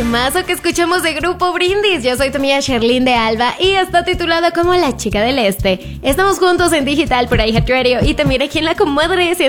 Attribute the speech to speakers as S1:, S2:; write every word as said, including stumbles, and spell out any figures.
S1: temazo que escuchamos de Grupo Brindis. Yo soy tu amiga Sherlyn de Alba y está titulado como La Chica del Este. Estamos juntos en digital por iHeartRadio y también aquí en la comadre.